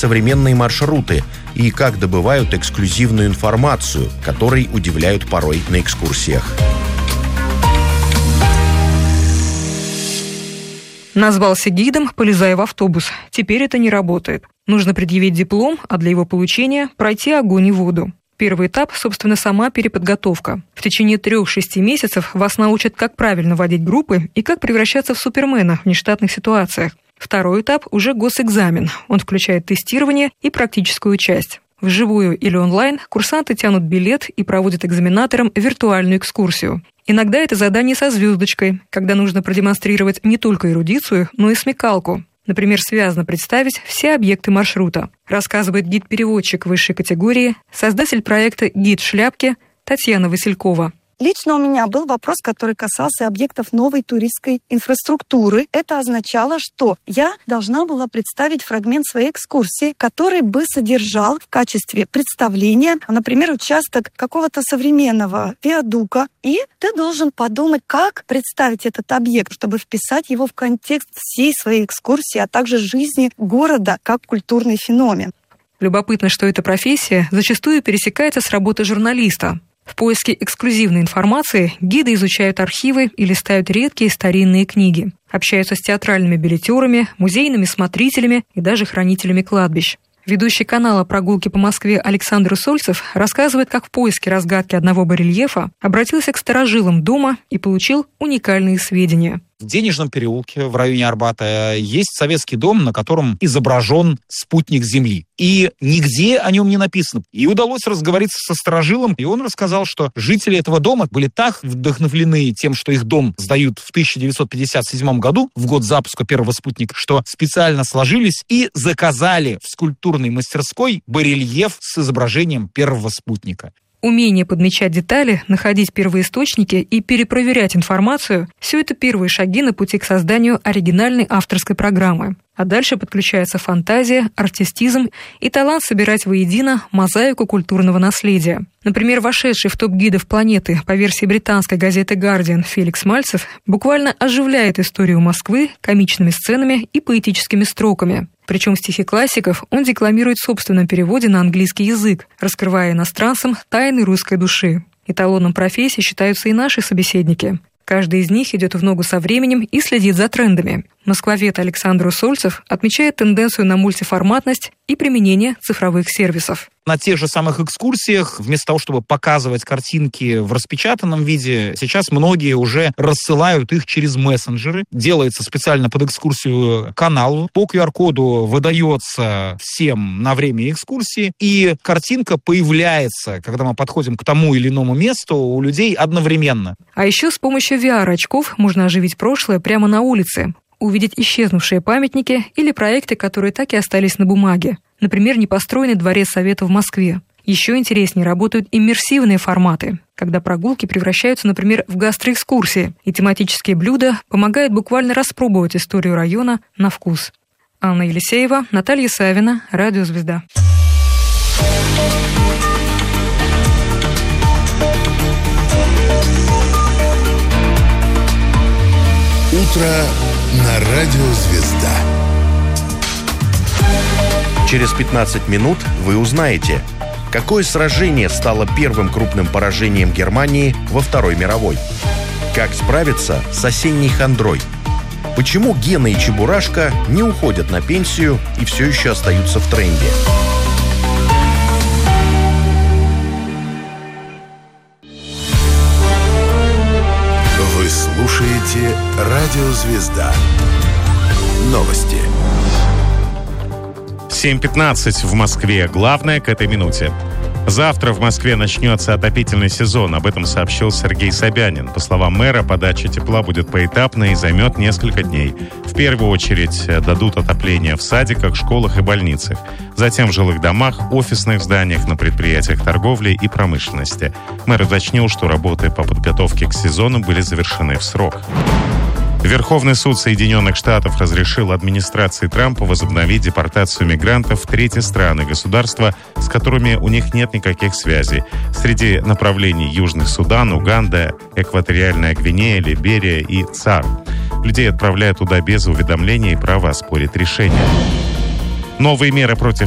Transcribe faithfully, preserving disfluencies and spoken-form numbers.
современные маршруты и как добывают эксклюзивную информацию, которой удивляют порой на экскурсиях. Назвался гидом, полезая в автобус. Теперь это не работает. Нужно предъявить диплом, а для его получения пройти огонь и воду. Первый этап, собственно, сама переподготовка. В течение трех-шести месяцев вас научат, как правильно водить группы и как превращаться в супермена в нештатных ситуациях. Второй этап – уже госэкзамен. Он включает тестирование и практическую часть. Вживую или онлайн курсанты тянут билет и проводят экзаменаторам виртуальную экскурсию. Иногда это задание со звездочкой, когда нужно продемонстрировать не только эрудицию, но и смекалку. Например, связно представить все объекты маршрута, рассказывает гид-переводчик высшей категории, создатель проекта «Гид в шляпке» Татьяна Василькова. Лично у меня был вопрос, который касался объектов новой туристской инфраструктуры. Это означало, что я должна была представить фрагмент своей экскурсии, который бы содержал в качестве представления, например, участок какого-то современного виадука. И ты должен подумать, как представить этот объект, чтобы вписать его в контекст всей своей экскурсии, а также жизни города как культурный феномен. Любопытно, что эта профессия зачастую пересекается с работой журналиста. В поиске эксклюзивной информации гиды изучают архивы и листают редкие старинные книги, общаются с театральными билетерами, музейными смотрителями и даже хранителями кладбищ. Ведущий канала «Прогулки по Москве» Александр Усольцев рассказывает, как в поиске разгадки одного барельефа обратился к старожилам дома и получил уникальные сведения. В Денежном переулке в районе Арбата есть советский дом, на котором изображен спутник Земли. И нигде о нем не написано. И удалось разговориться со старожилом, и он рассказал, что жители этого дома были так вдохновлены тем, что их дом сдают в тысяча девятьсот пятьдесят седьмом году, в год запуска первого спутника, что специально сложились и заказали в скульптурной мастерской барельеф с изображением первого спутника. Умение подмечать детали, находить первоисточники и перепроверять информацию – все это первые шаги на пути к созданию оригинальной авторской программы. А дальше подключается фантазия, артистизм и талант собирать воедино мозаику культурного наследия. Например, вошедший в топ гидов планеты по версии британской газеты «Гардиан» Феликс Мальцев буквально оживляет историю Москвы комичными сценами и поэтическими строками. Причем стихи классиков он декламирует в собственном переводе на английский язык, раскрывая иностранцам тайны русской души. Эталоном профессии считаются и наши собеседники. Каждый из них идет в ногу со временем и следит за трендами. Москвовед Александр Усольцев отмечает тенденцию на мультиформатность и применение цифровых сервисов. На тех же самых экскурсиях, вместо того, чтобы показывать картинки в распечатанном виде, сейчас многие уже рассылают их через мессенджеры. Делается специально под экскурсию канал. По ку ар-коду выдается всем на время экскурсии, и картинка появляется, когда мы подходим к тому или иному месту, у людей одновременно. А еще с помощью ви ар-очков можно оживить прошлое прямо на улице, увидеть исчезнувшие памятники или проекты, которые так и остались на бумаге. Например, непостроенный дворец Совета в Москве. Еще интереснее работают иммерсивные форматы, когда прогулки превращаются, например, в гастроэкскурсии, и тематические блюда помогают буквально распробовать историю района на вкус. Анна Елисеева, Наталья Савина, Радио «Звезда». Утро на Радио «Звезда». Через пятнадцать минут вы узнаете, какое сражение стало первым крупным поражением Германии во Второй мировой, как справиться с осенней хандрой, почему Гена и Чебурашка не уходят на пенсию и все еще остаются в тренде. Вы слушаете Радио «Звезда». Новости. семь пятнадцать в Москве. Главное к этой минуте. Завтра в Москве начнется отопительный сезон. Об этом сообщил Сергей Собянин. По словам мэра, подача тепла будет поэтапной и займет несколько дней. В первую очередь дадут отопление в садиках, школах и больницах. Затем в жилых домах, офисных зданиях, на предприятиях торговли и промышленности. Мэр уточнил, что работы по подготовке к сезону были завершены в срок. Верховный суд Соединенных Штатов разрешил администрации Трампа возобновить депортацию мигрантов в третьи страны, государства, с которыми у них нет никаких связей. Среди направлений Южный Судан, Уганда, Экваториальная Гвинея, Либерия и ЦАР. Людей отправляют туда без уведомления и права оспорить решение. Новые меры против